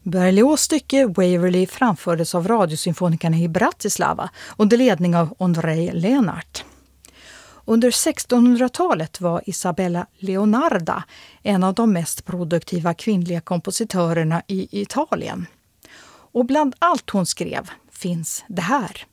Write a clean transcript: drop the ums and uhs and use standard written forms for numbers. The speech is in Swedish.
Berlioz stycke Waverly framfördes av radiosymfonikerna i Bratislava under ledning av Ondrej Lenart. Under 1600-talet var Isabella Leonarda en av de mest produktiva kvinnliga kompositörerna i Italien. Och bland allt hon skrev finns det här.